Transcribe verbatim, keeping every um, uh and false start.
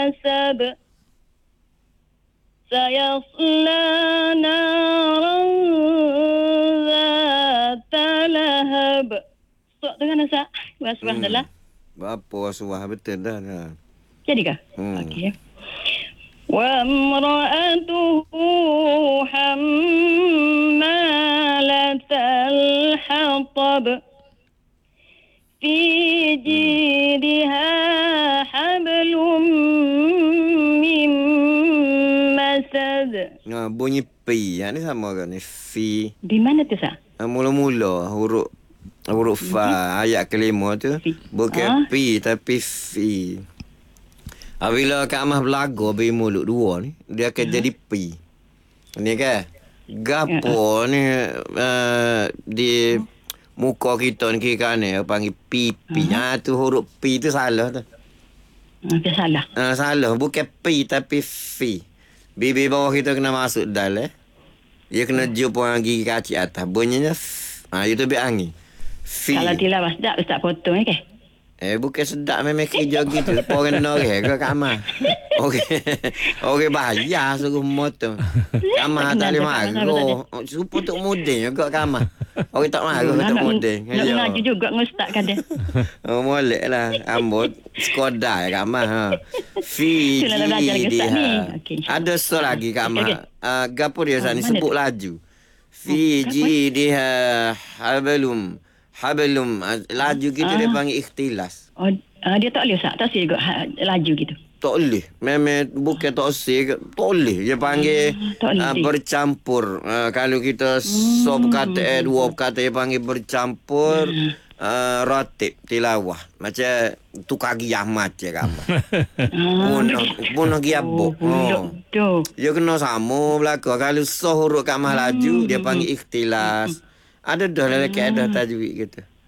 حسب سيصلى نارا ذات لهب. Stop dengan Nasa. Wasbah Hmm. adalah. Apa wasuah betul dah. dah. Jadi ke? Hmm. Okey. Wa imra'atuhu hammalatal hatab. Fi jidha hablum min masad. Nah, bunyi pi. Yang ni sama ke ni? Fi. Di mana tu, Sa? Ah, Mula-mula huruf huruf fa ayat kelima tu Fi. bukan Ah. pi tapi fi. Apabila Kak Amah berlagu beri mulut dua ni, dia akan jadi pi. Ni kan? Gapo ni uh, di muka kita ni kiri kanan panggil pipi. Ha tu huruf pi tu salah tu. Ah, dia salah. Ah salah, bukan pi tapi fi. Bibir bawah kita kena masuk dal eh. Dia kena jumpa dengan gigi kaki atas. Bunyinya f. Ha itu biar angin. Fi. Kalau tilawah sedap, Ustaz potong eh, ke? Eh bukan sedap memang kerja gitu. Orang noreh ke Kak Amah. Okey. Okey bahaya suruh motor. Kak Amah tak boleh marah. Supaya untuk mudeng juga Kak Amah. Orang tak marah untuk mudeng. Nak ngaji juga dengan Ustaz kan dia. Oh molek lah. Ambut Skoda ya Kak Amah. Ha. Fiji Itulah nak belajar lagi Ustaz ni. dia. Okey, Ada soal lagi Kak Okey, okey. Amah. Ah gapo dia Ustaz ni mana sebut tu? laju. Fiji dia hablum. Hablum. Ah, laju gitu dia Ah. panggil ikhtilas. Oh, ah, dia tak boleh Ustaz. Tak boleh juga ha, laju gitu. Tak boleh. Memang bukan tak boleh. Tak boleh. Dia panggil tak boleh. uh, bercampur. Uh, kalau kita hmm. so berkata eh, dua berkata dia panggil bercampur. Hmm. Uh, rotib tilawah. Macam tukar giah macam kamu. Punah punah giah bok. Oh, tu. Dia kena sama belaka. Kalau so huruf kat mah laju, dia panggil ikhtilas. Ada dah dalam keadaan tajwid kita.